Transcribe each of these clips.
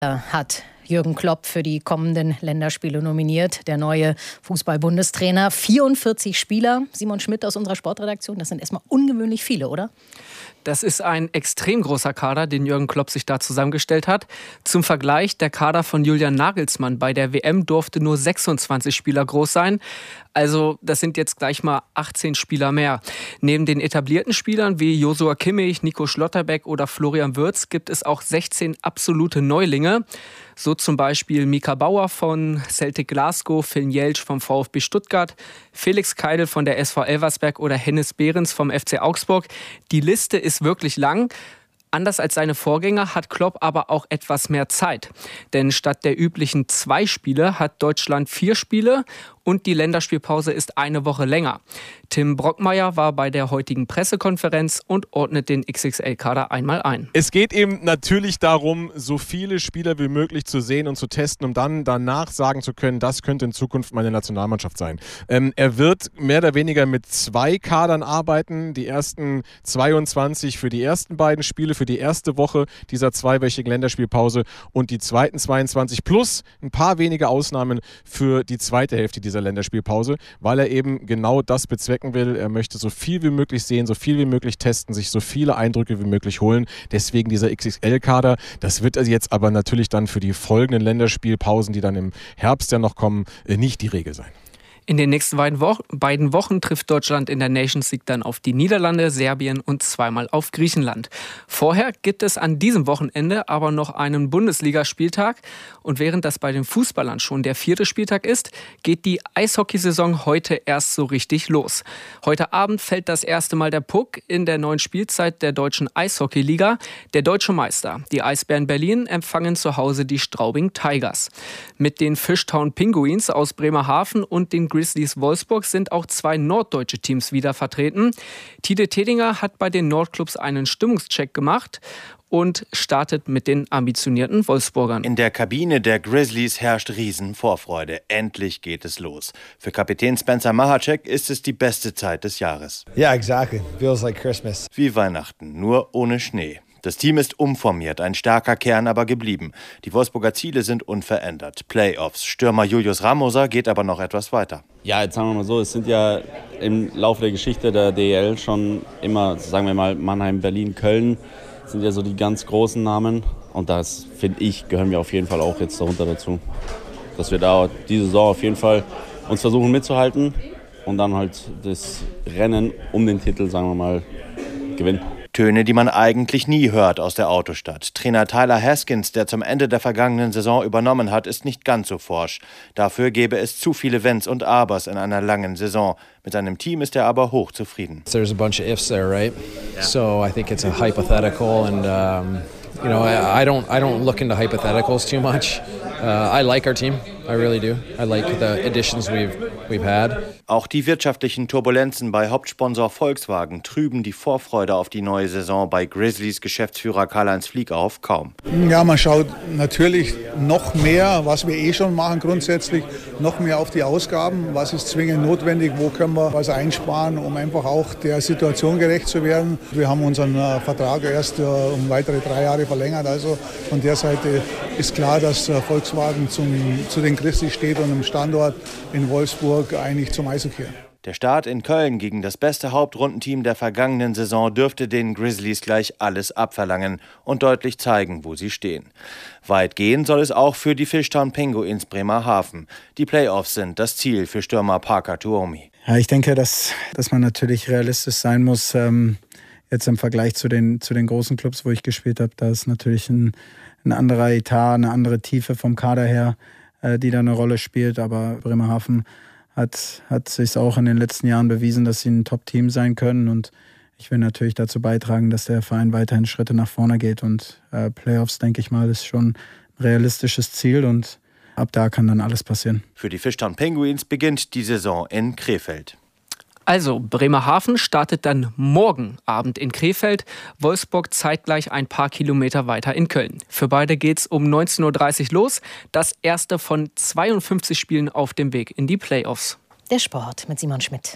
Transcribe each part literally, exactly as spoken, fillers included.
hat Jürgen Klopp für die kommenden Länderspiele nominiert, der neue Fußball-Bundestrainer. vierundvierzig Spieler, Simon Schmidt aus unserer Sportredaktion, das sind erstmal ungewöhnlich viele, oder? Das ist ein extrem großer Kader, den Jürgen Klopp sich da zusammengestellt hat. Zum Vergleich, der Kader von Julian Nagelsmann bei der W M durfte nur sechsundzwanzig Spieler groß sein. Also das sind jetzt gleich mal achtzehn Spieler mehr. Neben den etablierten Spielern wie Joshua Kimmich, Nico Schlotterbeck oder Florian Wirtz gibt es auch sechzehn absolute Neulinge. So zum Beispiel Mika Bauer von Celtic Glasgow, Finn Jeltsch vom VfB Stuttgart, Felix Keidel von der S V Elversberg oder Hennes Behrens vom F C Augsburg. Die Liste ist wirklich lang. Anders als seine Vorgänger hat Klopp aber auch etwas mehr Zeit. Denn statt der üblichen zwei Spiele hat Deutschland vier Spiele und die Länderspielpause ist eine Woche länger. Tim Brockmeier war bei der heutigen Pressekonferenz und ordnet den X X L-Kader einmal ein. Es geht eben natürlich darum, so viele Spieler wie möglich zu sehen und zu testen, um dann danach sagen zu können, das könnte in Zukunft meine Nationalmannschaft sein. Ähm, er wird mehr oder weniger mit zwei Kadern arbeiten. Die ersten zweiundzwanzig für die ersten beiden Spiele, für die erste Woche dieser zweiwöchigen Länderspielpause und die zweiten zweiundzwanzig plus ein paar wenige Ausnahmen für die zweite Hälfte dieser Länderspielpause, weil er eben genau das bezwecken will. Er möchte so viel wie möglich sehen, so viel wie möglich testen, sich so viele Eindrücke wie möglich holen. Deswegen dieser X X L-Kader. Das wird jetzt aber natürlich dann für die folgenden Länderspielpausen, die dann im Herbst ja noch kommen, nicht die Regel sein. In den nächsten beiden Wochen, beiden Wochen trifft Deutschland in der Nations League dann auf die Niederlande, Serbien und zweimal auf Griechenland. Vorher gibt es an diesem Wochenende aber noch einen Bundesligaspieltag. Und während das bei den Fußballern schon der vierte Spieltag ist, geht die Eishockeysaison heute erst so richtig los. Heute Abend fällt das erste Mal der Puck in der neuen Spielzeit der deutschen Eishockeyliga. Der deutsche Meister, die Eisbären Berlin, empfangen zu Hause die Straubing Tigers. Mit den Fishtown Pinguins aus Bremerhaven und den Grizzlies Wolfsburg sind auch zwei norddeutsche Teams wieder vertreten. Tide Tedinger hat bei den Nordclubs einen Stimmungscheck gemacht und startet mit den ambitionierten Wolfsburgern. In der Kabine der Grizzlies herrscht Riesenvorfreude. Endlich geht es los. Für Kapitän Spencer Mahacek ist es die beste Zeit des Jahres. Yeah, exactly. Feels like Christmas. Wie Weihnachten, nur ohne Schnee. Das Team ist umformiert, ein starker Kern aber geblieben. Die Wolfsburger Ziele sind unverändert. Playoffs. Stürmer Julius Ramoser geht aber noch etwas weiter. Ja, jetzt sagen wir mal so, es sind ja im Laufe der Geschichte der D E L schon immer, sagen wir mal, Mannheim, Berlin, Köln, sind ja so die ganz großen Namen. Und das, finde ich, gehören wir auf jeden Fall auch jetzt darunter dazu. Dass wir da diese Saison auf jeden Fall uns versuchen mitzuhalten und dann halt das Rennen um den Titel, sagen wir mal, gewinnen. Töne, die man eigentlich nie hört aus der Autostadt. Trainer Tyler Haskins, der zum Ende der vergangenen Saison übernommen hat, ist nicht ganz so forsch. Dafür gäbe es zu viele Wenns und Abers in einer langen Saison. Mit seinem Team ist er aber hochzufrieden. There's a bunch of ifs there, right? Yeah. So I think it's a hypothetical and um, you know, I, I don't I don't look into hypotheticals too much. Uh, I like our team. I really do. I like the additions we've we've had. Auch die wirtschaftlichen Turbulenzen bei Hauptsponsor Volkswagen trüben die Vorfreude auf die neue Saison bei Grizzlies Geschäftsführer Karl-Heinz Fliegauf kaum. Ja, man schaut natürlich noch mehr, was wir eh schon machen grundsätzlich, noch mehr auf die Ausgaben. Was ist zwingend notwendig, wo können wir was einsparen, um einfach auch der Situation gerecht zu werden. Wir haben unseren äh, Vertrag erst äh, um weitere drei Jahre verlängert. Also von der Seite ist klar, dass äh, Volkswagen zum, zu den Grizzlies steht und im Standort in Wolfsburg eigentlich zum Eishockey. Der Start in Köln gegen das beste Hauptrundenteam der vergangenen Saison dürfte den Grizzlies gleich alles abverlangen und deutlich zeigen, wo sie stehen. Weit gehen soll es auch für die Fishtown Pinguins Bremerhaven. Die Playoffs sind das Ziel für Stürmer Parker Tuomi. Ja, ich denke, dass, dass man natürlich realistisch sein muss. Ähm, jetzt im Vergleich zu den, zu den großen Clubs, wo ich gespielt habe, da ist natürlich ein, ein anderer Etat, eine andere Tiefe vom Kader her, äh, die da eine Rolle spielt. Aber Bremerhaven hat, hat sich auch in den letzten Jahren bewiesen, dass sie ein Top-Team sein können. Und ich will natürlich dazu beitragen, dass der Verein weiterhin Schritte nach vorne geht. Und äh, Playoffs, denke ich mal, ist schon ein realistisches Ziel. Und ab da kann dann alles passieren. Für die Fishtown Penguins beginnt die Saison in Krefeld. Also, Bremerhaven startet dann morgen Abend in Krefeld, Wolfsburg zeitgleich ein paar Kilometer weiter in Köln. Für beide geht's um neunzehn Uhr dreißig los, das erste von zweiundfünfzig Spielen auf dem Weg in die Playoffs. Der Sport mit Simon Schmidt.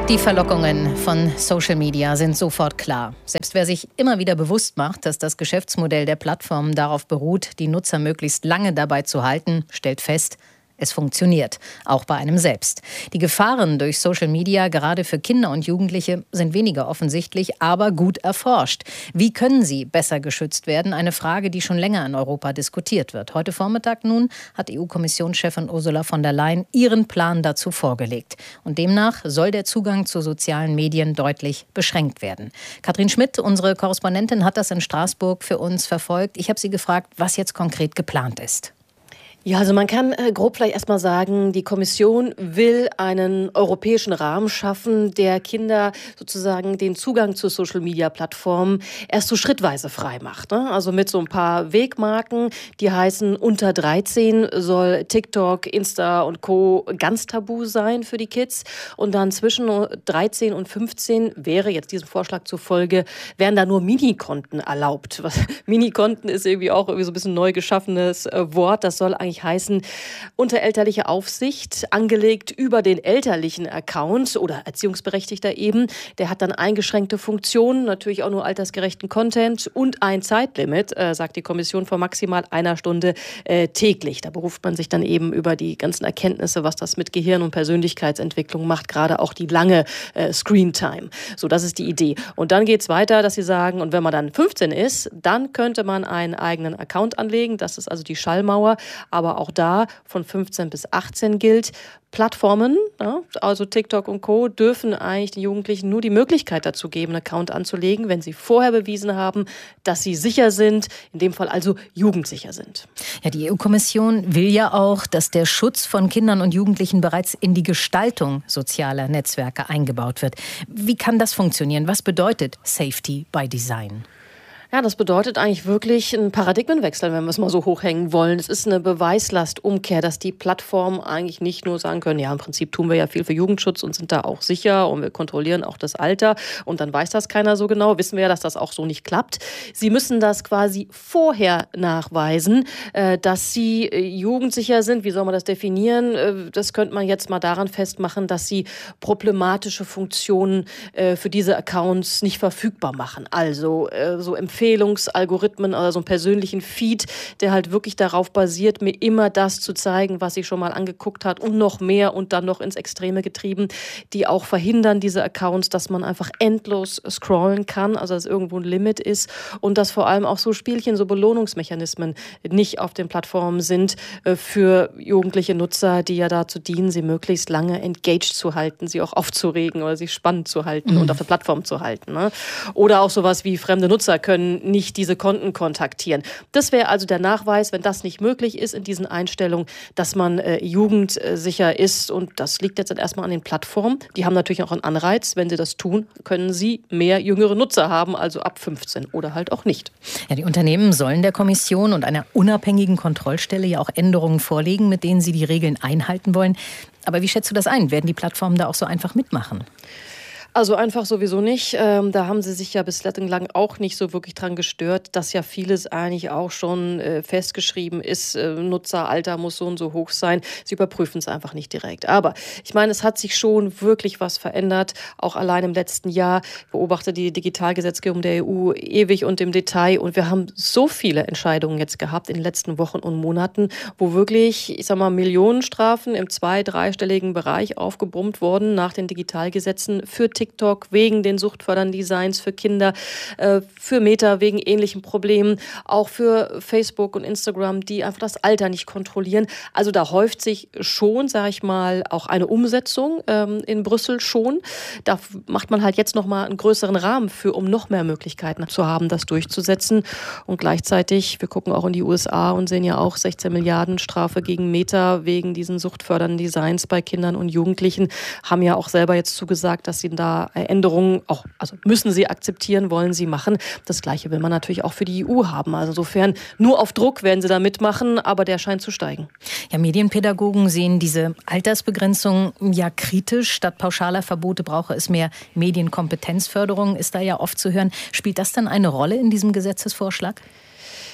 Die Verlockungen von Social Media sind sofort klar. Selbst wer sich immer wieder bewusst macht, dass das Geschäftsmodell der Plattformen darauf beruht, die Nutzer möglichst lange dabei zu halten, stellt fest, es funktioniert, auch bei einem selbst. Die Gefahren durch Social Media, gerade für Kinder und Jugendliche, sind weniger offensichtlich, aber gut erforscht. Wie können sie besser geschützt werden? Eine Frage, die schon länger in Europa diskutiert wird. Heute Vormittag nun hat E U-Kommissionschefin Ursula von der Leyen ihren Plan dazu vorgelegt. Und demnach soll der Zugang zu sozialen Medien deutlich beschränkt werden. Katrin Schmidt, unsere Korrespondentin, hat das in Straßburg für uns verfolgt. Ich habe sie gefragt, was jetzt konkret geplant ist. Ja, also man kann äh, grob vielleicht erstmal sagen, die Kommission will einen europäischen Rahmen schaffen, der Kinder sozusagen den Zugang zu Social-Media-Plattformen erst so schrittweise frei macht. Ne? Also mit so ein paar Wegmarken, die heißen, unter dreizehn soll TikTok, Insta und Co. ganz tabu sein für die Kids. Und dann zwischen dreizehn und fünfzehn wäre jetzt diesem Vorschlag zufolge, wären da nur Minikonten erlaubt. Was, Minikonten ist irgendwie auch irgendwie so ein bisschen neu geschaffenes äh, Wort. Das soll eigentlich heißen, unter elterlicher Aufsicht, angelegt über den elterlichen Account oder Erziehungsberechtigter eben. Der hat dann eingeschränkte Funktionen, natürlich auch nur altersgerechten Content und ein Zeitlimit, äh, sagt die Kommission, von maximal einer Stunde äh, täglich. Da beruft man sich dann eben über die ganzen Erkenntnisse, was das mit Gehirn und Persönlichkeitsentwicklung macht, gerade auch die lange äh, Screentime. So, das ist die Idee. Und dann geht es weiter, dass sie sagen, und wenn man dann fünfzehn ist, dann könnte man einen eigenen Account anlegen. Das ist also die Schallmauer. Aber auch da von fünfzehn bis achtzehn gilt, Plattformen, ja, also TikTok und Co., dürfen eigentlich den Jugendlichen nur die Möglichkeit dazu geben, einen Account anzulegen, wenn sie vorher bewiesen haben, dass sie sicher sind, in dem Fall also jugendsicher sind. Ja, die E U-Kommission will ja auch, dass der Schutz von Kindern und Jugendlichen bereits in die Gestaltung sozialer Netzwerke eingebaut wird. Wie kann das funktionieren? Was bedeutet Safety by Design? Ja, das bedeutet eigentlich wirklich einen Paradigmenwechsel, wenn wir es mal so hochhängen wollen. Es ist eine Beweislastumkehr, dass die Plattformen eigentlich nicht nur sagen können, ja, im Prinzip tun wir ja viel für Jugendschutz und sind da auch sicher und wir kontrollieren auch das Alter und dann weiß das keiner so genau. Wissen wir ja, dass das auch so nicht klappt. Sie müssen das quasi vorher nachweisen, dass sie jugendsicher sind. Wie soll man das definieren? Das könnte man jetzt mal daran festmachen, dass sie problematische Funktionen für diese Accounts nicht verfügbar machen. Also so Empfehlungen, Empfehlungsalgorithmen oder so einen persönlichen Feed, der halt wirklich darauf basiert, mir immer das zu zeigen, was ich schon mal angeguckt hat und noch mehr und dann noch ins Extreme getrieben, die auch verhindern, diese Accounts, dass man einfach endlos scrollen kann, also dass irgendwo ein Limit ist und dass vor allem auch so Spielchen, so Belohnungsmechanismen nicht auf den Plattformen sind für jugendliche Nutzer, die ja dazu dienen, sie möglichst lange engaged zu halten, sie auch aufzuregen oder sie spannend zu halten mhm. und auf der Plattform zu halten. Ne? Oder auch sowas wie fremde Nutzer können nicht diese Konten kontaktieren. Das wäre also der Nachweis, wenn das nicht möglich ist in diesen Einstellungen, dass man äh, jugendsicher ist und das liegt jetzt erstmal an den Plattformen. Die haben natürlich auch einen Anreiz, wenn sie das tun, können sie mehr jüngere Nutzer haben, also ab fünfzehn oder halt auch nicht. Ja, die Unternehmen sollen der Kommission und einer unabhängigen Kontrollstelle ja auch Änderungen vorlegen, mit denen sie die Regeln einhalten wollen. Aber wie schätzt du das ein? Werden die Plattformen da auch so einfach mitmachen? Also einfach sowieso nicht. Ähm, da haben sie sich ja bislang auch nicht so wirklich dran gestört, dass ja vieles eigentlich auch schon äh, festgeschrieben ist. Äh, Nutzeralter muss so und so hoch sein. Sie überprüfen es einfach nicht direkt. Aber ich meine, es hat sich schon wirklich was verändert. Auch allein im letzten Jahr beobachte die Digitalgesetzgebung der E U ewig und im Detail. Und wir haben so viele Entscheidungen jetzt gehabt in den letzten Wochen und Monaten, wo wirklich, ich sag mal, Millionenstrafen im zwei-, dreistelligen Bereich aufgebrummt wurden nach den Digitalgesetzen für TikTok wegen den suchtfördernden Designs für Kinder, äh, für Meta wegen ähnlichen Problemen, auch für Facebook und Instagram, die einfach das Alter nicht kontrollieren. Also da häuft sich schon, sage ich mal, auch eine Umsetzung ähm, in Brüssel schon. Da macht man halt jetzt nochmal einen größeren Rahmen für, um noch mehr Möglichkeiten zu haben, das durchzusetzen. Und gleichzeitig, wir gucken auch in die U S A und sehen ja auch sechzehn Milliarden Strafe gegen Meta wegen diesen suchtfördernden Designs bei Kindern und Jugendlichen, haben ja auch selber jetzt zugesagt, dass sie da Änderungen auch, also müssen sie akzeptieren, wollen sie machen. Das Gleiche will man natürlich auch für die E U haben. Also insofern nur auf Druck werden sie da mitmachen, aber der scheint zu steigen. Ja, Medienpädagogen sehen diese Altersbegrenzung ja kritisch. Statt pauschaler Verbote brauche es mehr Medienkompetenzförderung, ist da ja oft zu hören. Spielt das dann eine Rolle in diesem Gesetzesvorschlag?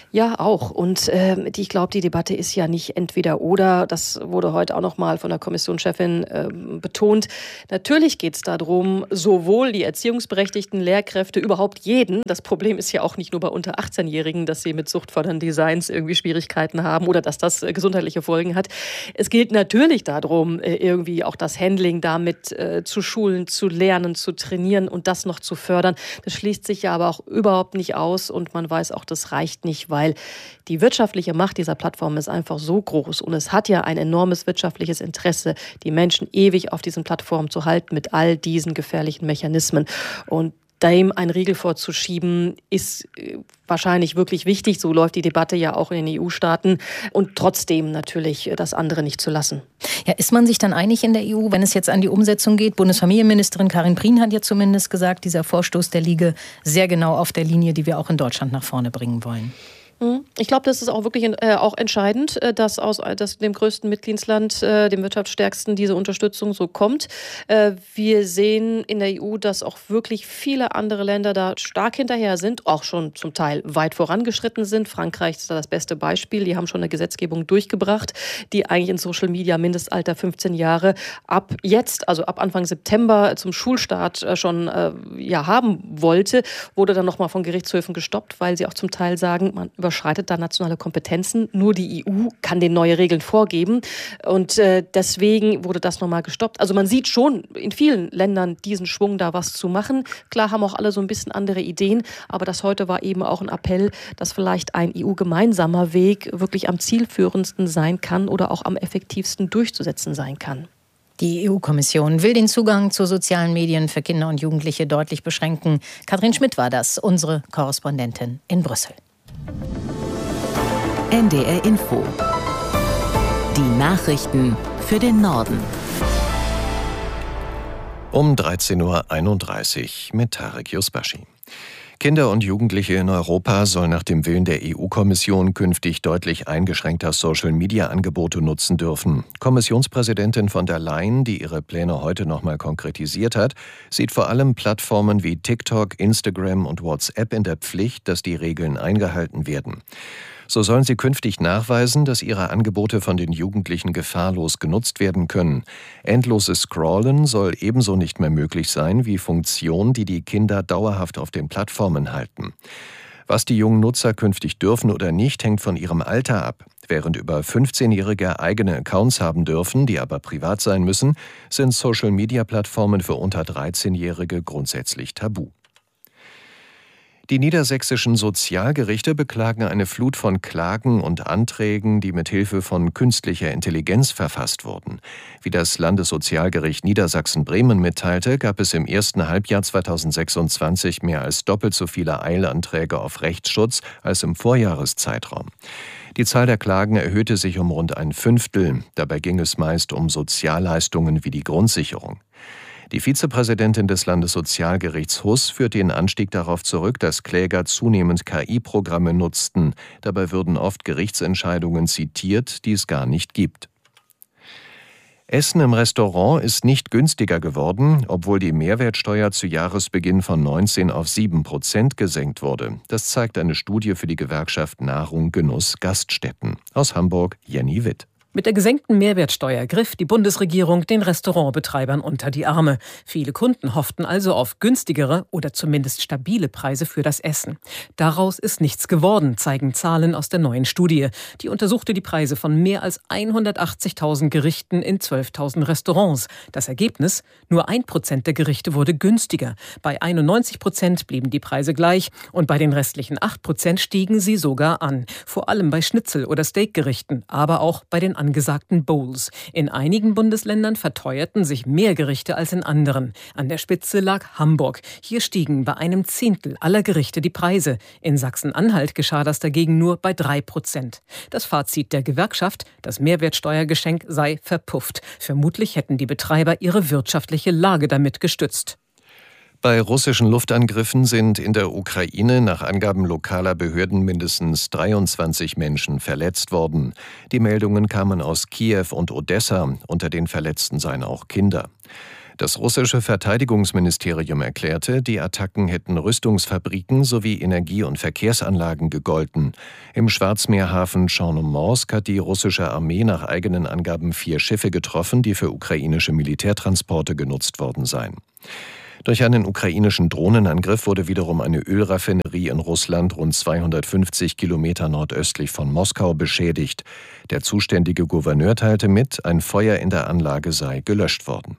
Ja, auch. Und äh, die, ich glaube, die Debatte ist ja nicht entweder oder. Das wurde heute auch noch mal von der Kommissionschefin äh, betont. Natürlich geht es darum, sowohl die erziehungsberechtigten Lehrkräfte, überhaupt jeden. Das Problem ist ja auch nicht nur bei unter achtzehnjährigen, dass sie mit suchtfördernden Designs irgendwie Schwierigkeiten haben oder dass das äh, gesundheitliche Folgen hat. Es geht natürlich darum, äh, irgendwie auch das Handling damit äh, zu schulen, zu lernen, zu trainieren und das noch zu fördern. Das schließt sich ja aber auch überhaupt nicht aus und man weiß auch, das reicht nicht, weil die wirtschaftliche Macht dieser Plattform ist einfach so groß und es hat ja ein enormes wirtschaftliches Interesse, die Menschen ewig auf diesen Plattformen zu halten mit all diesen gefährlichen Mechanismen. Und dem einen Riegel vorzuschieben, ist wahrscheinlich wirklich wichtig. So läuft die Debatte ja auch in den E U-Staaten. Und trotzdem natürlich das andere nicht zu lassen. Ja, ist man sich dann einig in der E U, wenn es jetzt an die Umsetzung geht? Bundesfamilienministerin Karin Prien hat ja zumindest gesagt, dieser Vorstoß der liege sehr genau auf der Linie, die wir auch in Deutschland nach vorne bringen wollen. Ich glaube, das ist auch wirklich äh, auch entscheidend, äh, dass aus dass dem größten Mitgliedsland, äh, dem wirtschaftsstärksten, diese Unterstützung so kommt. Äh, wir sehen in der E U, dass auch wirklich viele andere Länder da stark hinterher sind, auch schon zum Teil weit vorangeschritten sind. Frankreich ist da das beste Beispiel. Die haben schon eine Gesetzgebung durchgebracht, die eigentlich in Social Media Mindestalter fünfzehn Jahre ab jetzt, also ab Anfang September zum Schulstart äh, schon äh, ja, haben wollte, wurde dann nochmal von Gerichtshöfen gestoppt, weil sie auch zum Teil sagen, man überschreitet da nationale Kompetenzen. Nur die E U kann den neue Regeln vorgeben. Und äh, deswegen wurde das nochmal gestoppt. Also man sieht schon in vielen Ländern diesen Schwung, da was zu machen. Klar haben auch alle so ein bisschen andere Ideen, aber das heute war eben auch ein Appell, dass vielleicht ein E U-gemeinsamer Weg wirklich am zielführendsten sein kann oder auch am effektivsten durchzusetzen sein kann. Die E U-Kommission will den Zugang zu sozialen Medien für Kinder und Jugendliche deutlich beschränken. Katrin Schmidt war das, unsere Korrespondentin in Brüssel. N D R Info. Die Nachrichten für den Norden. Um dreizehn Uhr einunddreißig mit Tarek Yusbashi. Kinder und Jugendliche in Europa sollen nach dem Willen der E U-Kommission künftig deutlich eingeschränkter Social-Media-Angebote nutzen dürfen. Kommissionspräsidentin von der Leyen, die ihre Pläne heute nochmal konkretisiert hat, sieht vor allem Plattformen wie TikTok, Instagram und WhatsApp in der Pflicht, dass die Regeln eingehalten werden. So sollen sie künftig nachweisen, dass ihre Angebote von den Jugendlichen gefahrlos genutzt werden können. Endloses Scrollen soll ebenso nicht mehr möglich sein wie Funktionen, die die Kinder dauerhaft auf den Plattformen halten. Was die jungen Nutzer künftig dürfen oder nicht, hängt von ihrem Alter ab. Während über fünfzehnjährige eigene Accounts haben dürfen, die aber privat sein müssen, sind Social-Media-Plattformen für unter dreizehnjährige grundsätzlich tabu. Die niedersächsischen Sozialgerichte beklagen eine Flut von Klagen und Anträgen, die mit Hilfe von künstlicher Intelligenz verfasst wurden. Wie das Landessozialgericht Niedersachsen-Bremen mitteilte, gab es im ersten Halbjahr zweitausendsechsundzwanzig mehr als doppelt so viele Eilanträge auf Rechtsschutz als im Vorjahreszeitraum. Die Zahl der Klagen erhöhte sich um rund ein Fünftel. Dabei ging es meist um Sozialleistungen wie die Grundsicherung. Die Vizepräsidentin des Landessozialgerichts Huss führt den Anstieg darauf zurück, dass Kläger zunehmend K I-Programme nutzten. Dabei würden oft Gerichtsentscheidungen zitiert, die es gar nicht gibt. Essen im Restaurant ist nicht günstiger geworden, obwohl die Mehrwertsteuer zu Jahresbeginn von neunzehn auf sieben Prozent gesenkt wurde. Das zeigt eine Studie für die Gewerkschaft Nahrung, Genuss, Gaststätten. Aus Hamburg, Jenny Witt. Mit der gesenkten Mehrwertsteuer griff die Bundesregierung den Restaurantbetreibern unter die Arme. Viele Kunden hofften also auf günstigere oder zumindest stabile Preise für das Essen. Daraus ist nichts geworden, zeigen Zahlen aus der neuen Studie. Die untersuchte die Preise von mehr als hundertachtzigtausend Gerichten in zwölftausend Restaurants. Das Ergebnis? Nur ein Prozent der Gerichte wurde günstiger. Bei einundneunzig Prozent blieben die Preise gleich und bei den restlichen acht Prozent stiegen sie sogar an. Vor allem bei Schnitzel- oder Steakgerichten, aber auch bei den angesagten Bowls. In einigen Bundesländern verteuerten sich mehr Gerichte als in anderen. An der Spitze lag Hamburg. Hier stiegen bei einem Zehntel aller Gerichte die Preise. In Sachsen-Anhalt geschah das dagegen nur bei drei Prozent. Das Fazit der Gewerkschaft, das Mehrwertsteuergeschenk sei verpufft. Vermutlich hätten die Betreiber ihre wirtschaftliche Lage damit gestützt. Bei russischen Luftangriffen sind in der Ukraine nach Angaben lokaler Behörden mindestens dreiundzwanzig Menschen verletzt worden. Die Meldungen kamen aus Kiew und Odessa. Unter den Verletzten seien auch Kinder. Das russische Verteidigungsministerium erklärte, die Attacken hätten Rüstungsfabriken sowie Energie- und Verkehrsanlagen gegolten. Im Schwarzmeerhafen Chornomorsk hat die russische Armee nach eigenen Angaben vier Schiffe getroffen, die für ukrainische Militärtransporte genutzt worden seien. Durch einen ukrainischen Drohnenangriff wurde wiederum eine Ölraffinerie in Russland rund zweihundertfünfzig Kilometer nordöstlich von Moskau beschädigt. Der zuständige Gouverneur teilte mit, ein Feuer in der Anlage sei gelöscht worden.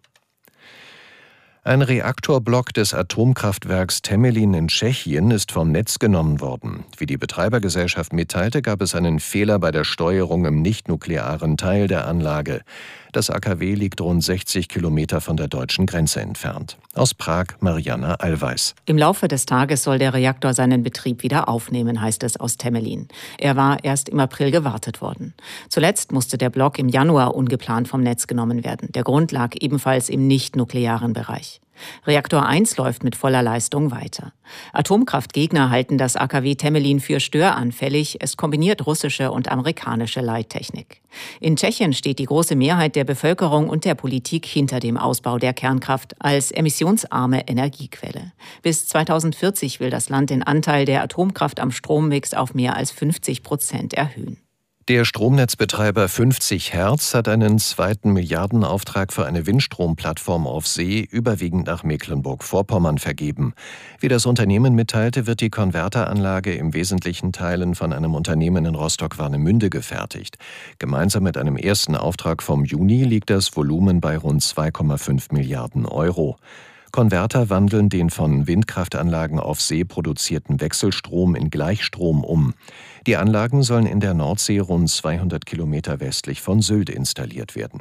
Ein Reaktorblock des Atomkraftwerks Temelin in Tschechien ist vom Netz genommen worden. Wie die Betreibergesellschaft mitteilte, gab es einen Fehler bei der Steuerung im nichtnuklearen Teil der Anlage. Das A K W liegt rund sechzig Kilometer von der deutschen Grenze entfernt. Aus Prag, Marianna Allweis. Im Laufe des Tages soll der Reaktor seinen Betrieb wieder aufnehmen, heißt es aus Temelin. Er war erst im April gewartet worden. Zuletzt musste der Block im Januar ungeplant vom Netz genommen werden. Der Grund lag ebenfalls im nicht-nuklearen Bereich. Reaktor eins läuft mit voller Leistung weiter. Atomkraftgegner halten das A K W Temelin für störanfällig. Es kombiniert russische und amerikanische Leittechnik. In Tschechien steht die große Mehrheit der Bevölkerung und der Politik hinter dem Ausbau der Kernkraft als emissionsarme Energiequelle. Bis zweitausendvierzig will das Land den Anteil der Atomkraft am Strommix auf mehr als fünfzig Prozent erhöhen. Der Stromnetzbetreiber fünfzig Hertz hat einen zweiten Milliardenauftrag für eine Windstromplattform auf See überwiegend nach Mecklenburg-Vorpommern vergeben. Wie das Unternehmen mitteilte, wird die Konverteranlage im wesentlichen Teilen von einem Unternehmen in Rostock-Warnemünde gefertigt. Gemeinsam mit einem ersten Auftrag vom Juni liegt das Volumen bei rund zwei Komma fünf Milliarden Euro. Konverter wandeln den von Windkraftanlagen auf See produzierten Wechselstrom in Gleichstrom um. Die Anlagen sollen in der Nordsee rund zweihundert Kilometer westlich von Sylt installiert werden.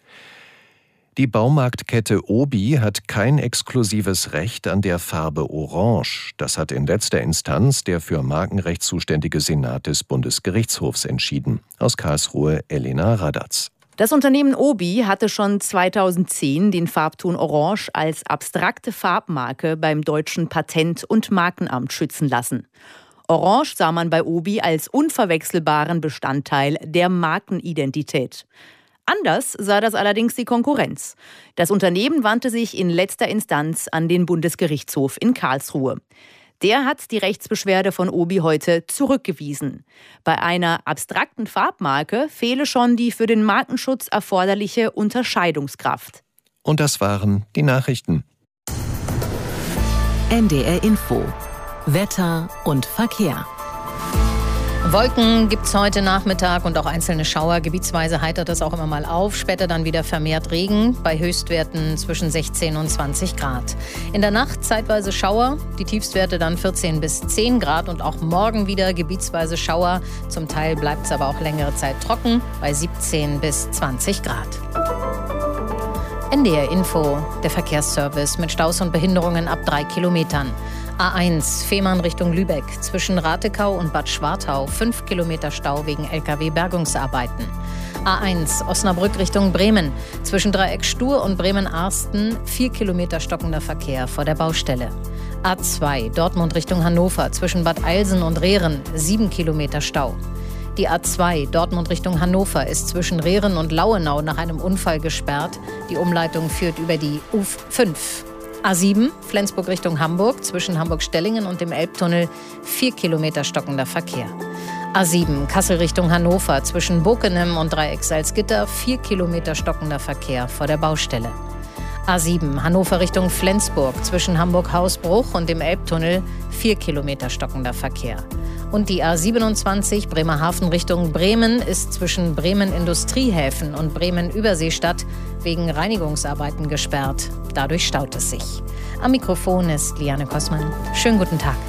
Die Baumarktkette Obi hat kein exklusives Recht an der Farbe Orange. Das hat in letzter Instanz der für Markenrecht zuständige Senat des Bundesgerichtshofs entschieden. Aus Karlsruhe Elena Radatz. Das Unternehmen Obi hatte schon zweitausendzehn den Farbton Orange als abstrakte Farbmarke beim deutschen Patent- und Markenamt schützen lassen. Orange sah man bei Obi als unverwechselbaren Bestandteil der Markenidentität. Anders sah das allerdings die Konkurrenz. Das Unternehmen wandte sich in letzter Instanz an den Bundesgerichtshof in Karlsruhe. Der hat die Rechtsbeschwerde von Obi heute zurückgewiesen. Bei einer abstrakten Farbmarke fehle schon die für den Markenschutz erforderliche Unterscheidungskraft. Und das waren die Nachrichten. N D R Info. Wetter und Verkehr. Wolken gibt es heute Nachmittag und auch einzelne Schauer. Gebietsweise heitert es auch immer mal auf. Später dann wieder vermehrt Regen bei Höchstwerten zwischen sechzehn und zwanzig Grad. In der Nacht zeitweise Schauer, die Tiefstwerte dann vierzehn bis zehn Grad und auch morgen wieder gebietsweise Schauer. Zum Teil bleibt es aber auch längere Zeit trocken bei siebzehn bis zwanzig Grad. N D R Info, der Verkehrsservice mit Staus und Behinderungen ab drei Kilometern. A eins, Fehmarn Richtung Lübeck, zwischen Ratekau und Bad Schwartau, fünf Kilometer Stau wegen L K W-Bergungsarbeiten. A eins, Osnabrück Richtung Bremen, zwischen Dreieck Stur und Bremen-Arsten, vier Kilometer stockender Verkehr vor der Baustelle. A zwei, Dortmund Richtung Hannover, zwischen Bad Eilsen und Rehren, sieben Kilometer Stau. Die A zwei, Dortmund Richtung Hannover, ist zwischen Rehren und Lauenau nach einem Unfall gesperrt. Die Umleitung führt über die U fünf. A sieben, Flensburg Richtung Hamburg, zwischen Hamburg-Stellingen und dem Elbtunnel, vier Kilometer stockender Verkehr. A sieben, Kassel Richtung Hannover, zwischen Bokenem und Dreieck Salzgitter, vier Kilometer stockender Verkehr vor der Baustelle. A sieben, Hannover Richtung Flensburg, zwischen Hamburg-Hausbruch und dem Elbtunnel, vier Kilometer stockender Verkehr. Und die A siebenundzwanzig, Bremerhaven Richtung Bremen, ist zwischen Bremen-Industriehäfen und Bremen-Überseestadt wegen Reinigungsarbeiten gesperrt. Dadurch staut es sich. Am Mikrofon ist Liane Kossmann. Schönen guten Tag.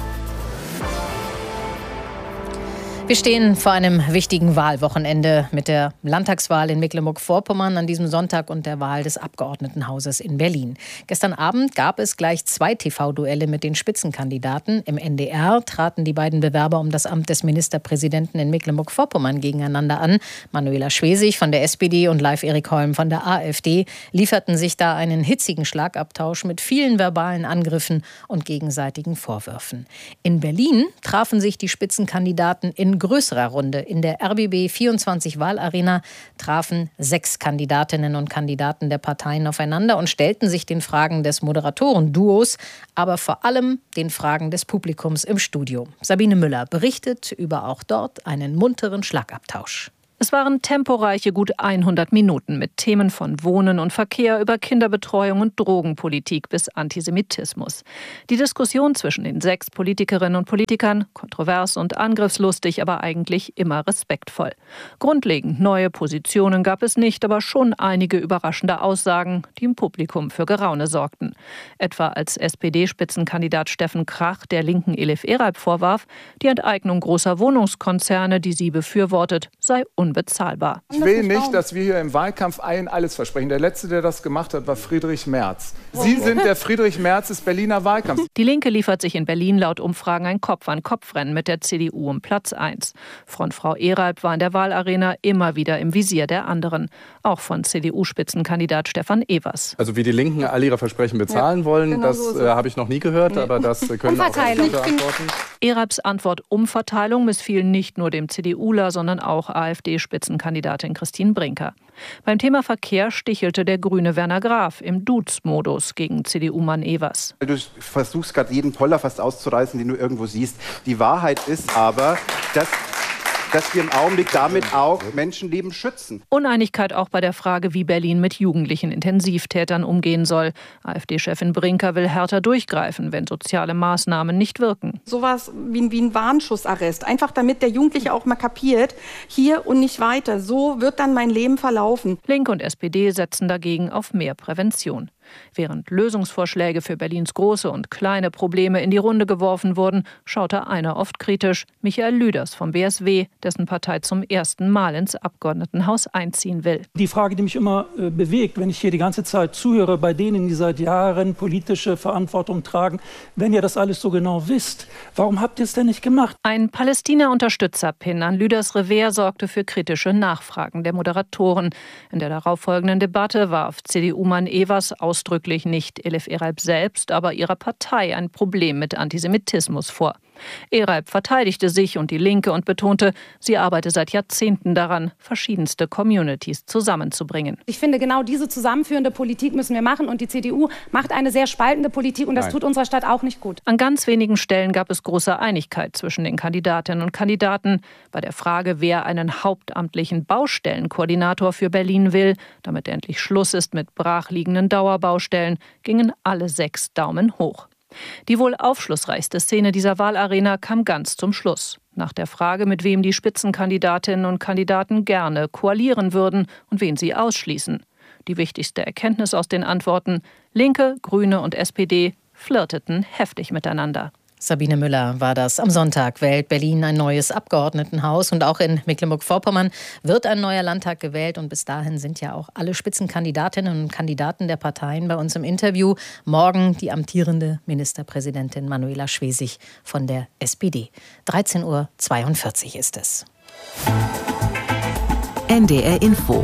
Wir stehen vor einem wichtigen Wahlwochenende mit der Landtagswahl in Mecklenburg-Vorpommern an diesem Sonntag und der Wahl des Abgeordnetenhauses in Berlin. Gestern Abend gab es gleich zwei T V-Duelle mit den Spitzenkandidaten. Im N D R traten die beiden Bewerber um das Amt des Ministerpräsidenten in Mecklenburg-Vorpommern gegeneinander an. Manuela Schwesig von der S P D und Live Erik Holm von der A f D lieferten sich da einen hitzigen Schlagabtausch mit vielen verbalen Angriffen und gegenseitigen Vorwürfen. In Berlin trafen sich die Spitzenkandidaten in größerer Runde. In der R B B vierundzwanzig Wahlarena trafen sechs Kandidatinnen und Kandidaten der Parteien aufeinander und stellten sich den Fragen des Moderatoren-Duos, aber vor allem den Fragen des Publikums im Studio. Sabine Müller berichtet über auch dort einen munteren Schlagabtausch. Es waren temporeiche gut hundert Minuten mit Themen von Wohnen und Verkehr über Kinderbetreuung und Drogenpolitik bis Antisemitismus. Die Diskussion zwischen den sechs Politikerinnen und Politikern, kontrovers und angriffslustig, aber eigentlich immer respektvoll. Grundlegend neue Positionen gab es nicht, aber schon einige überraschende Aussagen, die im Publikum für Geraune sorgten. Etwa als S P D-Spitzenkandidat Steffen Krach der linken Elif Eralp vorwarf, die Enteignung großer Wohnungskonzerne, die sie befürwortet, sei unbezahlbar. Bezahlbar. Ich will nicht, dass wir hier im Wahlkampf allen alles versprechen. Der Letzte, der das gemacht hat, war Friedrich Merz. Sie sind der Friedrich Merz des Berliner Wahlkampfs. Die Linke liefert sich in Berlin laut Umfragen ein Kopf-an-Kopf-Rennen mit der C D U um Platz eins. Frontfrau Eralp war in der Wahlarena immer wieder im Visier der anderen. Auch von C D U-Spitzenkandidat Stefan Evers. Also wie die Linken all ihre Versprechen bezahlen ja, wollen, genau das so äh, habe ich noch nie gehört, nee. aber das können auch andere antworten. Eralps Antwort Umverteilung missfiel nicht nur dem CDUler, sondern auch AfD-Spitzenkandidatin Christine Brinker. Beim Thema Verkehr stichelte der Grüne Werner Graf im Duz-Modus gegen C D U-Mann Evers. Du versuchst gerade jeden Poller fast auszureißen, den du irgendwo siehst. Die Wahrheit ist aber, dass... dass wir im Augenblick damit auch Menschenleben schützen. Uneinigkeit auch bei der Frage, wie Berlin mit jugendlichen Intensivtätern umgehen soll. AfD-Chefin Brinker will härter durchgreifen, wenn soziale Maßnahmen nicht wirken. Sowas wie, wie ein Warnschussarrest, einfach damit der Jugendliche auch mal kapiert, hier und nicht weiter. So wird dann mein Leben verlaufen. Linke und S P D setzen dagegen auf mehr Prävention. Während Lösungsvorschläge für Berlins große und kleine Probleme in die Runde geworfen wurden, schaute einer oft kritisch, Michael Lüders vom B S W, dessen Partei zum ersten Mal ins Abgeordnetenhaus einziehen will. Die Frage, die mich immer äh, bewegt, wenn ich hier die ganze Zeit zuhöre, bei denen, die seit Jahren politische Verantwortung tragen, wenn ihr das alles so genau wisst, warum habt ihr es denn nicht gemacht? Ein Palästina-Unterstützer-Pin an Lüders Revers sorgte für kritische Nachfragen der Moderatoren. In der darauffolgenden Debatte warf C D U-Mann Evers aus ausdrücklich nicht Elif Eralp selbst, aber ihrer Partei ein Problem mit Antisemitismus vor. Eralp verteidigte sich und die Linke und betonte, sie arbeite seit Jahrzehnten daran, verschiedenste Communities zusammenzubringen. Ich finde, genau diese zusammenführende Politik müssen wir machen und die C D U macht eine sehr spaltende Politik und das Nein. tut unserer Stadt auch nicht gut. An ganz wenigen Stellen gab es große Einigkeit zwischen den Kandidatinnen und Kandidaten. Bei der Frage, wer einen hauptamtlichen Baustellenkoordinator für Berlin will, damit endlich Schluss ist mit brachliegenden Dauerbaustellen, gingen alle sechs Daumen hoch. Die wohl aufschlussreichste Szene dieser Wahlarena kam ganz zum Schluss. Nach der Frage, mit wem die Spitzenkandidatinnen und Kandidaten gerne koalieren würden und wen sie ausschließen. Die wichtigste Erkenntnis aus den Antworten: Linke, Grüne und S P D flirteten heftig miteinander. Sabine Müller war das. Am Sonntag wählt Berlin ein neues Abgeordnetenhaus und auch in Mecklenburg-Vorpommern wird ein neuer Landtag gewählt. Und bis dahin sind ja auch alle Spitzenkandidatinnen und Kandidaten der Parteien bei uns im Interview. Morgen die amtierende Ministerpräsidentin Manuela Schwesig von der S P D. dreizehn Uhr zweiundvierzig ist es. N D R Info.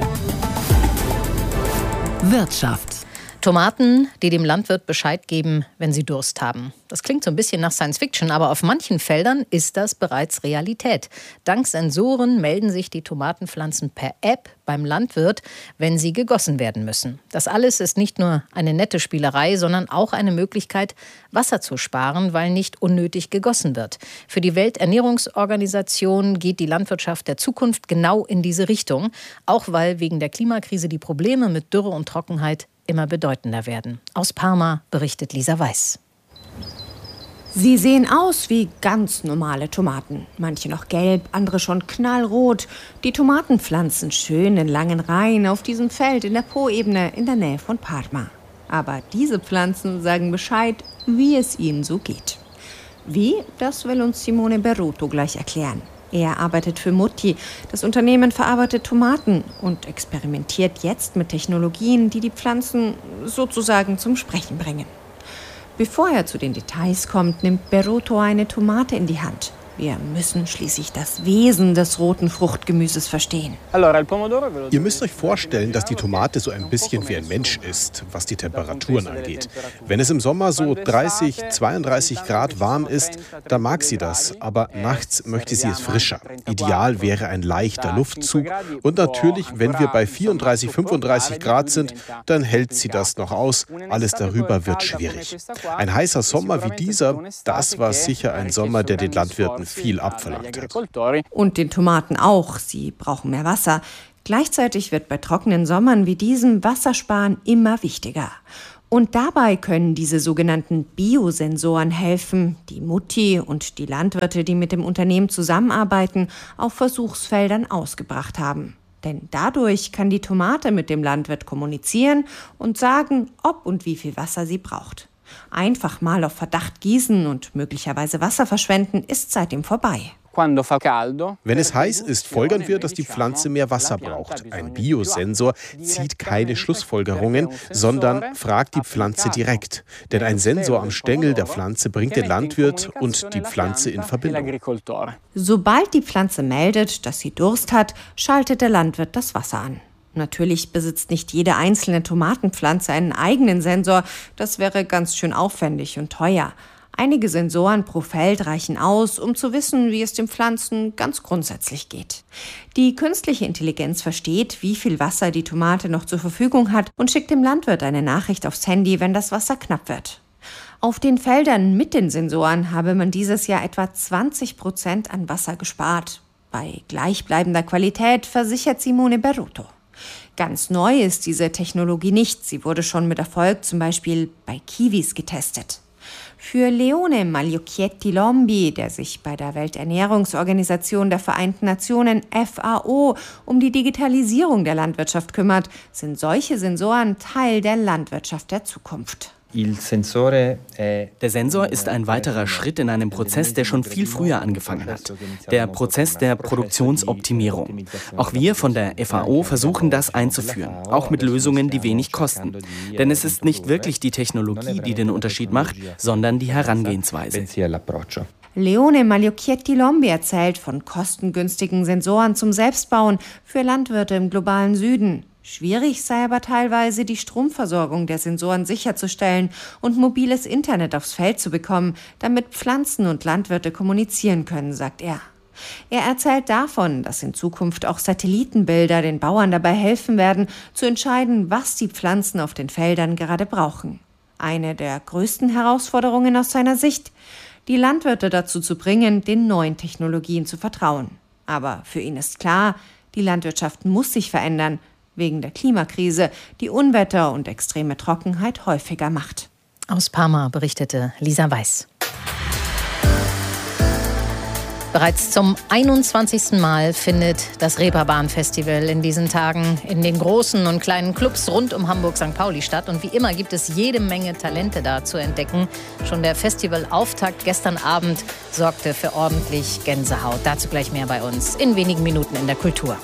Wirtschaft. Tomaten, die dem Landwirt Bescheid geben, wenn sie Durst haben. Das klingt so ein bisschen nach Science Fiction, aber auf manchen Feldern ist das bereits Realität. Dank Sensoren melden sich die Tomatenpflanzen per App beim Landwirt, wenn sie gegossen werden müssen. Das alles ist nicht nur eine nette Spielerei, sondern auch eine Möglichkeit, Wasser zu sparen, weil nicht unnötig gegossen wird. Für die Welternährungsorganisation geht die Landwirtschaft der Zukunft genau in diese Richtung, auch weil wegen der Klimakrise die Probleme mit Dürre und Trockenheit immer bedeutender werden. Aus Parma berichtet Lisa Weiß. Sie sehen aus wie ganz normale Tomaten. Manche noch gelb, andere schon knallrot. Die Tomaten pflanzen schön in langen Reihen auf diesem Feld in der Poebene in der Nähe von Parma. Aber diese Pflanzen sagen Bescheid, wie es ihnen so geht. Wie, das will uns Simone Berruto gleich erklären. Er arbeitet für Mutti. Das Unternehmen verarbeitet Tomaten und experimentiert jetzt mit Technologien, die die Pflanzen sozusagen zum Sprechen bringen. Bevor er zu den Details kommt, nimmt Berruto eine Tomate in die Hand. Wir müssen schließlich das Wesen des roten Fruchtgemüses verstehen. Ihr müsst euch vorstellen, dass die Tomate so ein bisschen wie ein Mensch ist, was die Temperaturen angeht. Wenn es im Sommer so dreißig, zweiunddreißig Grad warm ist, dann mag sie das, aber nachts möchte sie es frischer. Ideal wäre ein leichter Luftzug und natürlich, wenn wir bei vierunddreißig, fünfunddreißig Grad sind, dann hält sie das noch aus. Alles darüber wird schwierig. Ein heißer Sommer wie dieser, das war sicher ein Sommer, der den Landwirten viel abverlangt hat. Und den Tomaten auch. Sie brauchen mehr Wasser. Gleichzeitig wird bei trockenen Sommern wie diesem Wassersparen immer wichtiger. Und dabei können diese sogenannten Biosensoren helfen, die Mutti und die Landwirte, die mit dem Unternehmen zusammenarbeiten, auf Versuchsfeldern ausgebracht haben. Denn dadurch kann die Tomate mit dem Landwirt kommunizieren und sagen, ob und wie viel Wasser sie braucht. Einfach mal auf Verdacht gießen und möglicherweise Wasser verschwenden ist seitdem vorbei. Wenn es heiß ist, folgern wir, dass die Pflanze mehr Wasser braucht. Ein Biosensor zieht keine Schlussfolgerungen, sondern fragt die Pflanze direkt. Denn ein Sensor am Stängel der Pflanze bringt den Landwirt und die Pflanze in Verbindung. Sobald die Pflanze meldet, dass sie Durst hat, schaltet der Landwirt das Wasser an. Natürlich besitzt nicht jede einzelne Tomatenpflanze einen eigenen Sensor. Das wäre ganz schön aufwendig und teuer. Einige Sensoren pro Feld reichen aus, um zu wissen, wie es den Pflanzen ganz grundsätzlich geht. Die künstliche Intelligenz versteht, wie viel Wasser die Tomate noch zur Verfügung hat und schickt dem Landwirt eine Nachricht aufs Handy, wenn das Wasser knapp wird. Auf den Feldern mit den Sensoren habe man dieses Jahr etwa zwanzig Prozent an Wasser gespart. Bei gleichbleibender Qualität, versichert Simone Berruto. Ganz neu ist diese Technologie nicht. Sie wurde schon mit Erfolg zum Beispiel bei Kiwis getestet. Für Leone Magliocchietti Lombi, der sich bei der Welternährungsorganisation der Vereinten Nationen F A O um die Digitalisierung der Landwirtschaft kümmert, sind solche Sensoren Teil der Landwirtschaft der Zukunft. Der Sensor ist ein weiterer Schritt in einem Prozess, der schon viel früher angefangen hat. Der Prozess der Produktionsoptimierung. Auch wir von der F A O versuchen, das einzuführen, auch mit Lösungen, die wenig kosten. Denn es ist nicht wirklich die Technologie, die den Unterschied macht, sondern die Herangehensweise. Leone Magliocchietti Lombi erzählt von kostengünstigen Sensoren zum Selbstbauen für Landwirte im globalen Süden. Schwierig sei aber teilweise, die Stromversorgung der Sensoren sicherzustellen und mobiles Internet aufs Feld zu bekommen, damit Pflanzen und Landwirte kommunizieren können, sagt er. Er erzählt davon, dass in Zukunft auch Satellitenbilder den Bauern dabei helfen werden, zu entscheiden, was die Pflanzen auf den Feldern gerade brauchen. Eine der größten Herausforderungen aus seiner Sicht, die Landwirte dazu zu bringen, den neuen Technologien zu vertrauen. Aber für ihn ist klar, die Landwirtschaft muss sich verändern, wegen der Klimakrise, die Unwetter und extreme Trockenheit häufiger macht. Aus Parma berichtete Lisa Weiß. Bereits zum einundzwanzigsten Mal findet das Reeperbahn-Festival in diesen Tagen in den großen und kleinen Clubs rund um Hamburg-Sankt Pauli statt. Und wie immer gibt es jede Menge Talente da zu entdecken. Schon der Festivalauftakt gestern Abend sorgte für ordentlich Gänsehaut. Dazu gleich mehr bei uns in wenigen Minuten in der Kultur.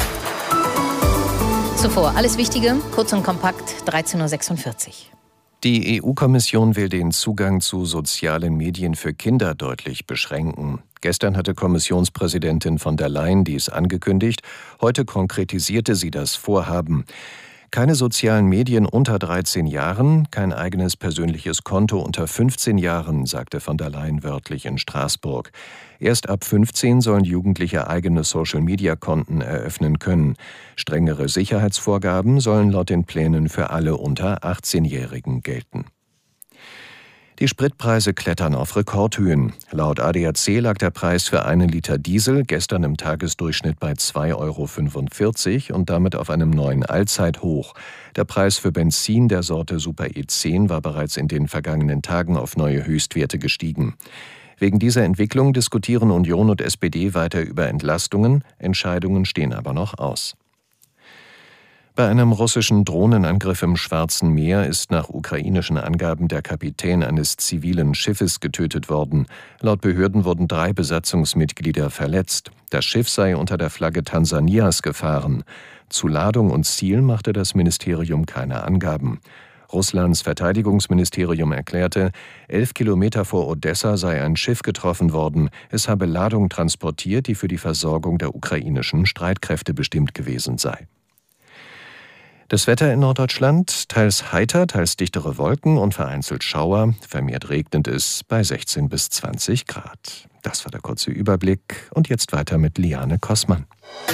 Zuvor alles Wichtige, kurz und kompakt, dreizehn Uhr sechsundvierzig. Die E U-Kommission will den Zugang zu sozialen Medien für Kinder deutlich beschränken. Gestern hatte Kommissionspräsidentin von der Leyen dies angekündigt. Heute konkretisierte sie das Vorhaben. Keine sozialen Medien unter dreizehn Jahren, kein eigenes persönliches Konto unter fünfzehn Jahren, sagte von der Leyen wörtlich in Straßburg. Erst ab fünfzehn sollen Jugendliche eigene Social-Media-Konten eröffnen können. Strengere Sicherheitsvorgaben sollen laut den Plänen für alle unter achtzehnjährigen gelten. Die Spritpreise klettern auf Rekordhöhen. Laut A D A C lag der Preis für einen Liter Diesel gestern im Tagesdurchschnitt bei zwei Euro fünfundvierzig und damit auf einem neuen Allzeithoch. Der Preis für Benzin der Sorte Super E zehn war bereits in den vergangenen Tagen auf neue Höchstwerte gestiegen. Wegen dieser Entwicklung diskutieren Union und S P D weiter über Entlastungen, Entscheidungen stehen aber noch aus. Bei einem russischen Drohnenangriff im Schwarzen Meer ist nach ukrainischen Angaben der Kapitän eines zivilen Schiffes getötet worden. Laut Behörden wurden drei Besatzungsmitglieder verletzt. Das Schiff sei unter der Flagge Tansanias gefahren. Zu Ladung und Ziel machte das Ministerium keine Angaben. Russlands Verteidigungsministerium erklärte, elf Kilometer vor Odessa sei ein Schiff getroffen worden. Es habe Ladung transportiert, die für die Versorgung der ukrainischen Streitkräfte bestimmt gewesen sei. Das Wetter in Norddeutschland, teils heiter, teils dichtere Wolken und vereinzelt Schauer. Vermehrt regnet es bei sechzehn bis zwanzig Grad. Das war der kurze Überblick. Und jetzt weiter mit Liane Kossmann.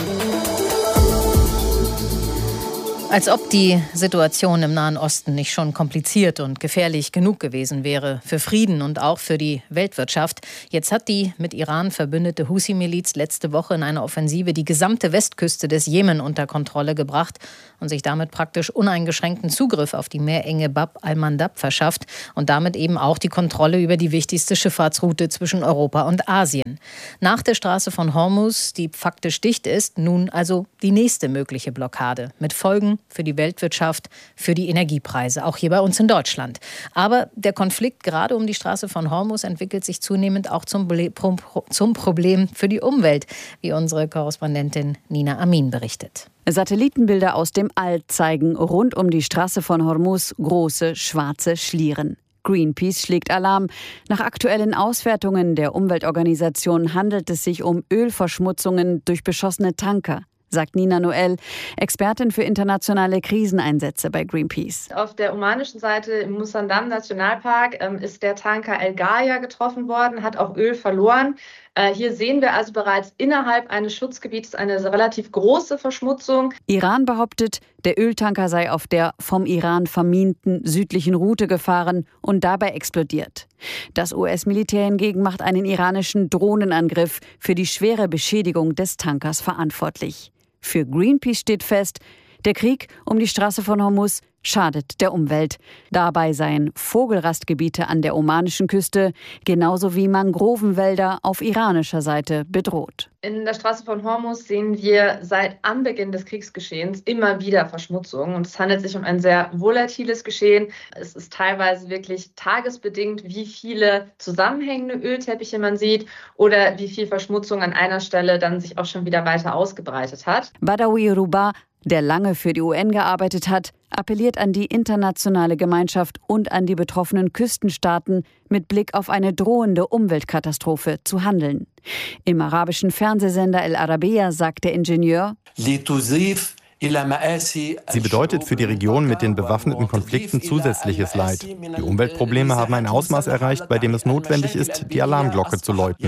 Als ob die Situation im Nahen Osten nicht schon kompliziert und gefährlich genug gewesen wäre für Frieden und auch für die Weltwirtschaft. Jetzt hat die mit Iran verbündete Husi-Miliz letzte Woche in einer Offensive die gesamte Westküste des Jemen unter Kontrolle gebracht und sich damit praktisch uneingeschränkten Zugriff auf die Meerenge Bab al-Mandab verschafft und damit eben auch die Kontrolle über die wichtigste Schifffahrtsroute zwischen Europa und Asien. Nach der Straße von Hormuz, die faktisch dicht ist, nun also die nächste mögliche Blockade mit Folgen für die Weltwirtschaft, für die Energiepreise, auch hier bei uns in Deutschland. Aber der Konflikt gerade um die Straße von Hormuz entwickelt sich zunehmend auch zum, zum Problem für die Umwelt, wie unsere Korrespondentin Nina Amin berichtet. Satellitenbilder aus dem All zeigen rund um die Straße von Hormuz große schwarze Schlieren. Greenpeace schlägt Alarm. Nach aktuellen Auswertungen der Umweltorganisation handelt es sich um Ölverschmutzungen durch beschossene Tanker, sagt Nina Noel, Expertin für internationale Kriseneinsätze bei Greenpeace. Auf der omanischen Seite im Musandam-Nationalpark ähm, ist der Tanker El Gaia getroffen worden, hat auch Öl verloren. Äh, hier sehen wir also bereits innerhalb eines Schutzgebietes eine relativ große Verschmutzung. Iran behauptet, der Öltanker sei auf der vom Iran verminten südlichen Route gefahren und dabei explodiert. Das U S-Militär hingegen macht einen iranischen Drohnenangriff für die schwere Beschädigung des Tankers verantwortlich. Für Greenpeace steht fest, der Krieg um die Straße von Hormuz schadet der Umwelt. Dabei seien Vogelrastgebiete an der omanischen Küste genauso wie Mangrovenwälder auf iranischer Seite bedroht. In der Straße von Hormuz sehen wir seit Anbeginn des Kriegsgeschehens immer wieder Verschmutzung. Und es handelt sich um ein sehr volatiles Geschehen. Es ist teilweise wirklich tagesbedingt, wie viele zusammenhängende Ölteppiche man sieht oder wie viel Verschmutzung an einer Stelle dann sich auch schon wieder weiter ausgebreitet hat. Badawi Ruba, der lange für die U N gearbeitet hat, appelliert an die internationale Gemeinschaft und an die betroffenen Küstenstaaten, mit Blick auf eine drohende Umweltkatastrophe zu handeln. Im arabischen Fernsehsender El Arabiya sagt der Ingenieur: Sie bedeutet für die Region mit den bewaffneten Konflikten zusätzliches Leid. Die Umweltprobleme haben ein Ausmaß erreicht, bei dem es notwendig ist, die Alarmglocke zu läuten.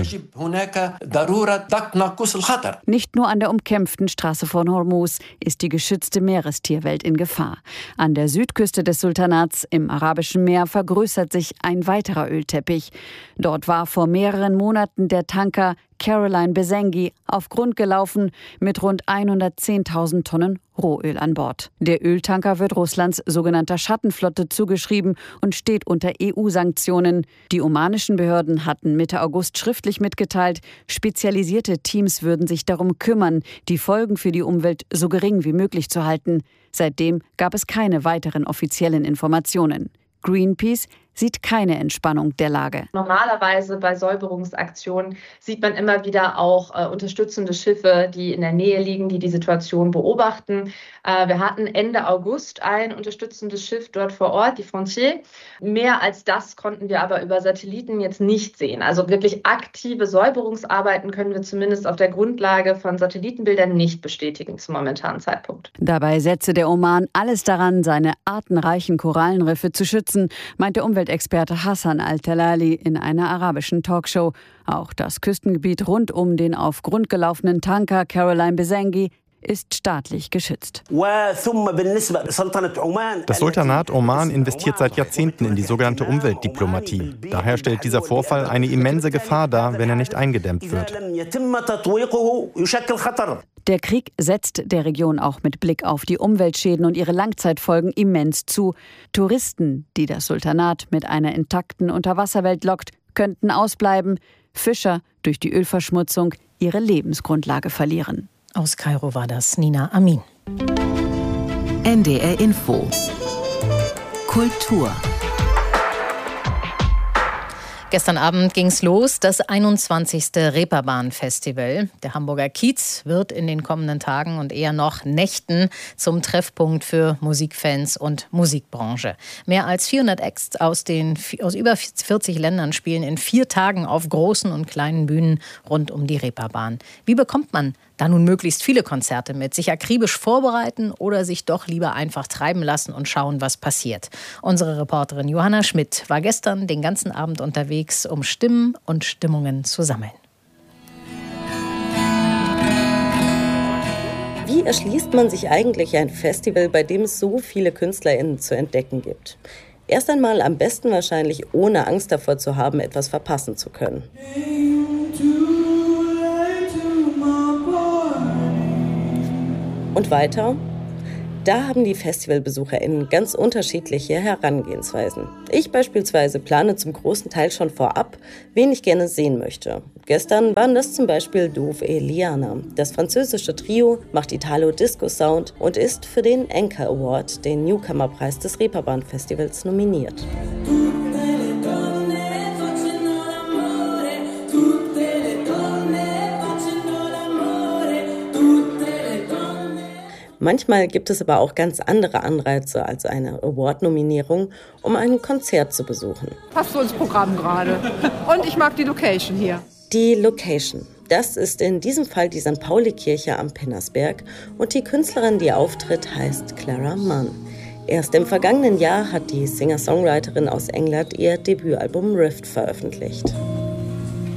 Nicht nur an der umkämpften Straße von Hormuz ist die geschützte Meerestierwelt in Gefahr. An der Südküste des Sultanats im Arabischen Meer vergrößert sich ein weiterer Ölteppich. Dort war vor mehreren Monaten der Tanker Caroline Besengi auf Grund gelaufen mit rund hundertzehntausend Tonnen Rohöl an Bord. Der Öltanker wird Russlands sogenannter Schattenflotte zugeschrieben und steht unter E U-Sanktionen. Die omanischen Behörden hatten Mitte August schriftlich mitgeteilt, spezialisierte Teams würden sich darum kümmern, die Folgen für die Umwelt so gering wie möglich zu halten. Seitdem gab es keine weiteren offiziellen Informationen. Greenpeace sieht keine Entspannung der Lage. Normalerweise bei Säuberungsaktionen sieht man immer wieder auch äh, unterstützende Schiffe, die in der Nähe liegen, die die Situation beobachten. Äh, wir hatten Ende August ein unterstützendes Schiff dort vor Ort, die Frontier. Mehr als das konnten wir aber über Satelliten jetzt nicht sehen. Also wirklich aktive Säuberungsarbeiten können wir zumindest auf der Grundlage von Satellitenbildern nicht bestätigen zum momentanen Zeitpunkt. Dabei setze der Oman alles daran, seine artenreichen Korallenriffe zu schützen, meint der Umwelt Experte Hassan Al-Talali in einer arabischen Talkshow. Auch das Küstengebiet rund um den auf Grund gelaufenen Tanker Caroline Besengi ist staatlich geschützt. Das Sultanat Oman investiert seit Jahrzehnten in die sogenannte Umweltdiplomatie. Daher stellt dieser Vorfall eine immense Gefahr dar, wenn er nicht eingedämmt wird. Der Krieg setzt der Region auch mit Blick auf die Umweltschäden und ihre Langzeitfolgen immens zu. Touristen, die das Sultanat mit einer intakten Unterwasserwelt lockt, könnten ausbleiben. Fischer durch die Ölverschmutzung ihre Lebensgrundlage verlieren. Aus Kairo war das Nina Amin. N D R Info. Kultur. Gestern Abend ging's los, das einundzwanzigste Reeperbahn-Festival. Der Hamburger Kiez wird in den kommenden Tagen und eher noch Nächten zum Treffpunkt für Musikfans und Musikbranche. Mehr als vierhundert Acts aus, den, aus über vierzig Ländern spielen in vier Tagen auf großen und kleinen Bühnen rund um die Reeperbahn. Wie bekommt man da nun möglichst viele Konzerte mit? Sich akribisch vorbereiten oder sich doch lieber einfach treiben lassen und schauen, was passiert? Unsere Reporterin Johanna Schmidt war gestern den ganzen Abend unterwegs, um Stimmen und Stimmungen zu sammeln. Wie erschließt man sich eigentlich ein Festival, bei dem es so viele KünstlerInnen zu entdecken gibt? Erst einmal am besten wahrscheinlich, ohne Angst davor zu haben, etwas verpassen zu können. Und weiter? Da haben die FestivalbesucherInnen ganz unterschiedliche Herangehensweisen. Ich beispielsweise plane zum großen Teil schon vorab, wen ich gerne sehen möchte. Gestern waren das zum Beispiel Dove et Liana. Das französische Trio macht Italo-Disco-Sound und ist für den Anchor Award, den Newcomer-Preis des Reeperbahn-Festivals, nominiert. Manchmal gibt es aber auch ganz andere Anreize als eine Award-Nominierung, um ein Konzert zu besuchen. Passt so ins Programm gerade. Und ich mag die Location hier. Die Location. Das ist in diesem Fall die Sankt Pauli-Kirche am Pinnersberg und die Künstlerin, die auftritt, heißt Clara Mann. Erst im vergangenen Jahr hat die Singer-Songwriterin aus England ihr Debütalbum Rift veröffentlicht.